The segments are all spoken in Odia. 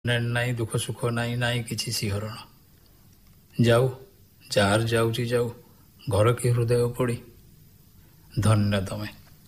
ନାଇଁ ଦୁଃଖ ସୁଖ ନାଇଁ ନାଇଁ କିଛି ଶିହରଣ। ଯାଉ ଯାହାର ଯାଉଛି ଯାଉ, ଘର କି ହୃଦୟ ପଡ଼ି। ଧନ୍ୟ ତମେ,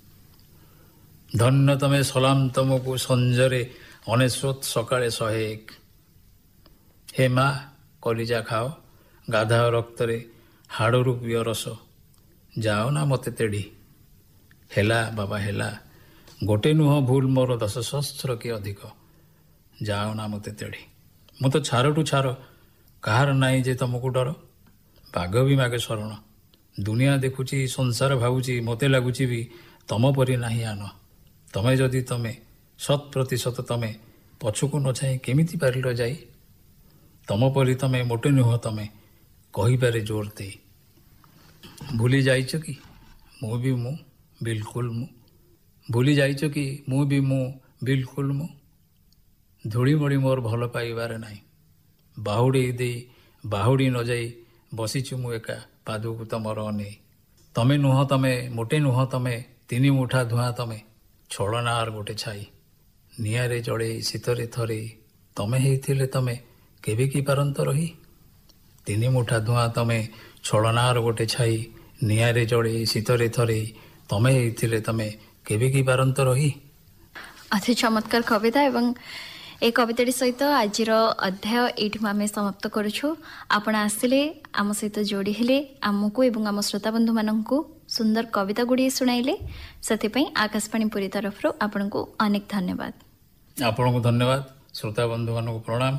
ଧନ୍ୟ ତମେ, ସଲାମ ତମକୁ ସଞ୍ଜରେ 99 ସକାଳେ 101। ହେ ମା କଲିଜା ଖାଅ, ଗାଧାଅ ରକ୍ତରେ, ହାଡ଼ରୁ ପିଅ ରସ, ଯାଅ ନା ମୋତେ ତେଢ଼ି। ହେଲା ବାବା ହେଲା, ଗୋଟେ ନୁହଁ ଭୁଲ ମୋର 10 ସହସ୍ର କି ଅଧିକ, ଯାଅ ନା ମୋତେ ତେଢ଼ି। ମୁଁ ତ ଛାରଠୁ ଛାର, କାହାର ନାହିଁ ଯେ ତମକୁ ଡର। ବାଘ ବି ମାଗେ ଶରଣ, ଦୁନିଆ ଦେଖୁଛି ସଂସାର ଭାବୁଛି, ମୋତେ ଲାଗୁଛି ବି ତମ ପରି ନାହିଁ ଆନ। ତମେ ଯଦି ତମେ, 100% ତମେ, ପଛକୁ ନ ଚାହିଁ କେମିତି ପାରିଲ ଯାଇ। ତମ ପରି ତମେ ମୋଟେ ନୁହଁ ତମେ, କହିପାରେ ଜୋର ଦେଇ। ଭୁଲି ଯାଇଛ କି ମୁଁ ବି ମୁଁ, ବିଲକୁଲ ମୁଁ। ଭୁଲି ଯାଇଛ କି ମୁଁ ବି ମୁଁ, ବିଲକୁଲ ମୁଁ। ଧୂଳିମଳି ମୋର ଭଲ ପାଇବାରେ ନାହିଁ, ବାହୁଡ଼େଇ ଦେଇ ବାହୁଡ଼ି ନ ଯାଇ ବସିଛୁ ମୁଁ ଏକା ପାଦକୁ ତମର ଅନେଇ। ତମେ ନୁହଁ ତମେ, ମୋଟେ ନୁହଁ ତମେ, 3 ମୁଠା ଧୂଆଁ ତମେ, ଛଳନାର ଗୋଟେ ଛାଇ। ନିଆଁରେ ଜଳେଇ ଶୀତରେ ଥରେଇ, ତମେ ହେଇଥିଲେ ତମେ କେବେ କି ପାରନ୍ତ ରହି। 3 ମୁଠା ଧୂଆଁ ତମେ, ଛଳନାର ଗୋଟେ ଛାଇ, ନିଆଁରେ ଜଳେଇ ଶୀତରେ ଥରେଇ, ତମେ ହେଇଥିଲେ ତମେ କେବେ କି ପାରନ୍ତ ରହି। ଅତି ଚମତ୍କାର କବିତା ଏବଂ ଏ କବିତାଟି ସହିତ ଆଜିର ଅଧ୍ୟାୟ ଏଇଠି ଆମେ ସମାପ୍ତ କରୁଛୁ। ଆପଣ ଆସିଲେ, ଆମ ସହିତ ଯୋଡ଼ି ହେଲେ, ଆମକୁ ଏବଂ ଆମ ଶ୍ରୋତାବନ୍ଧୁମାନଙ୍କୁ ସୁନ୍ଦର କବିତା ଗୁଡ଼ିଏ ଶୁଣାଇଲେ, ସେଥିପାଇଁ ଆକାଶବାଣୀ ପୁରୀ ତରଫରୁ ଆପଣଙ୍କୁ ଅନେକ ଧନ୍ୟବାଦ। ଆପଣଙ୍କୁ ଧନ୍ୟବାଦ, ଶ୍ରୋତାବନ୍ଧୁମାନଙ୍କୁ ପ୍ରଣାମ।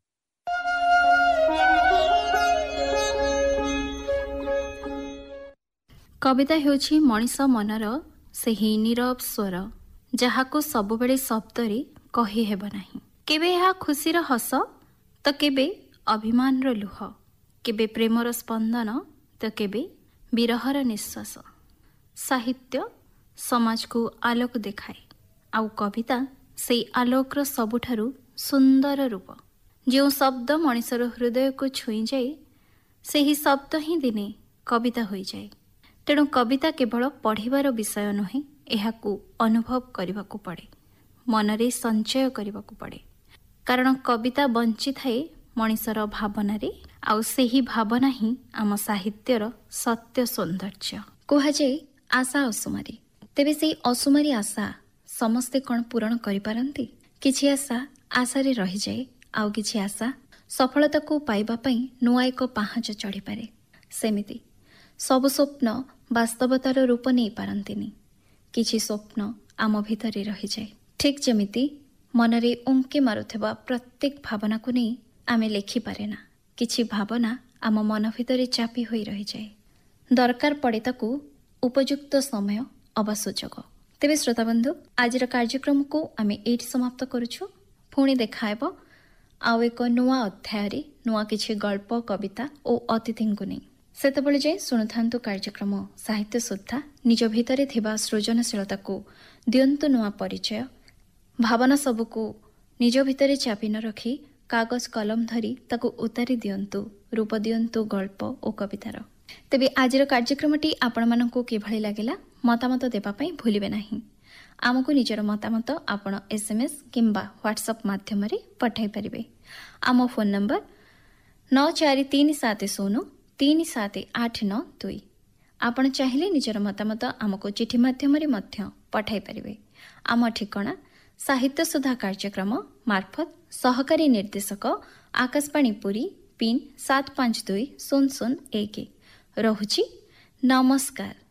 କବିତା ହେଉଛି ମଣିଷ ମନର ସେହି ନୀରବ ସ୍ୱର, ଯାହାକୁ ସବୁବେଳେ ଶବ୍ଦରେ କହିହେବ ନାହିଁ। କେବେ ଏହା ଖୁସିର ହସ ତ କେବେ ଅଭିମାନର ଲୁହ, କେବେ ପ୍ରେମର ସ୍ପନ୍ଦନ ତ କେବେ ବିରହର ନିଶ୍ୱାସ। ସାହିତ୍ୟ ସମାଜକୁ ଆଲୋକ ଦେଖାଏ, ଆଉ କବିତା ସେଇ ଆଲୋକର ସବୁଠାରୁ ସୁନ୍ଦର ରୂପ। ଯେଉଁ ଶବ୍ଦ ମଣିଷର ହୃଦୟକୁ ଛୁଇଁଯାଏ, ସେହି ଶବ୍ଦ ହିଁ ଦିନେ କବିତା ହୋଇଯାଏ। ତେଣୁ କବିତା କେବଳ ପଢ଼ିବାର ବିଷୟ ନୁହେଁ, ଏହାକୁ ଅନୁଭବ କରିବାକୁ ପଡ଼େ, ମନରେ ସଞ୍ଚୟ କରିବାକୁ ପଡ଼େ। କାରଣ କବିତା ବଞ୍ଚିଥାଏ ମଣିଷର ଭାବନାରେ, ଆଉ ସେହି ଭାବନା ହିଁ ଆମ ସାହିତ୍ୟର ସତ୍ୟ ସୌନ୍ଦର୍ଯ୍ୟ। କୁହାଯାଏ ଆଶା ଅସୁମାରୀ, ତେବେ ସେହି ଅସୁମାରୀ ଆଶା ସମସ୍ତେ କ'ଣ ପୂରଣ କରିପାରନ୍ତି? କିଛି ଆଶା ଆଶାରେ ରହିଯାଏ, ଆଉ କିଛି ଆଶା ସଫଳତାକୁ ପାଇବା ପାଇଁ ନୂଆ ଏକ ପାହାଚ ଚଢ଼ିପାରେ। ସେମିତି ସବୁ ସ୍ୱପ୍ନ ବାସ୍ତବତାର ରୂପ ନେଇପାରନ୍ତିନି, କିଛି ସ୍ୱପ୍ନ ଆମ ଭିତରେ ରହିଯାଏ। ଠିକ୍ ଯେମିତି ମନରେ ଉଙ୍କି ମାରୁଥିବା ପ୍ରତ୍ୟେକ ଭାବନାକୁ ନେଇ ଆମେ ଲେଖିପାରେ ନା, କିଛି ଭାବନା ଆମ ମନ ଭିତରେ ଚାପି ହୋଇ ରହିଯାଏ, ଦରକାର ପଡ଼େ ତାକୁ ଉପଯୁକ୍ତ ସମୟ ଅବା ସୁଯୋଗ। ତେବେ ଶ୍ରୋତାବନ୍ଧୁ, ଆଜିର କାର୍ଯ୍ୟକ୍ରମକୁ ଆମେ ଏଇଠି ସମାପ୍ତ କରୁଛୁ। ପୁଣି ଦେଖାହେବ ଆଉ ଏକ ନୂଆ ଅଧ୍ୟାୟରେ, ନୂଆ କିଛି ଗଳ୍ପ, କବିତା ଓ ଅତିଥିଙ୍କୁ ନେଇ। ସେତେବେଳେ ଯାଏ ଶୁଣୁଥାନ୍ତୁ କାର୍ଯ୍ୟକ୍ରମ ସାହିତ୍ୟ ସୁଦ୍ଧା। ନିଜ ଭିତରେ ଥିବା ସୃଜନଶୀଳତାକୁ ଦିଅନ୍ତୁ ନୂଆ ପରିଚୟ, ଭାବନା ସବୁକୁ ନିଜ ଭିତରେ ଚାପି ନ ରଖି କାଗଜ କଲମ ଧରି ତାକୁ ଉତାରି ଦିଅନ୍ତୁ, ରୂପ ଦିଅନ୍ତୁ ଗଳ୍ପ ଓ କବିତାର। ତେବେ ଆଜିର କାର୍ଯ୍ୟକ୍ରମଟି ଆପଣମାନଙ୍କୁ କିଭଳି ଲାଗିଲା ମତାମତ ଦେବା ପାଇଁ ଭୁଲିବେ ନାହିଁ। ଆମକୁ ନିଜର ମତାମତ ଆପଣ SMS କିମ୍ବା ହ୍ୱାଟ୍ସଆପ୍ ମାଧ୍ୟମରେ ପଠାଇ ପାରିବେ। ଆମ ଫୋନ୍ ନମ୍ବର 9437037892। ଆପଣ ଚାହିଁଲେ ନିଜର ମତାମତ ଆମକୁ ଚିଠି ମାଧ୍ୟମରେ ମଧ୍ୟ ପଠାଇ ପାରିବେ। ଆମ ଠିକଣା ସାହିତ୍ୟ ସୁଧା କାର୍ଯ୍ୟକ୍ରମ ମାର୍ଫତ ସହକାରୀ ନିର୍ଦ୍ଦେଶକ ଆକାଶବାଣୀ ପୁରୀ, ପିନ୍ 752001। ରହୁଛି, ନମସ୍କାର।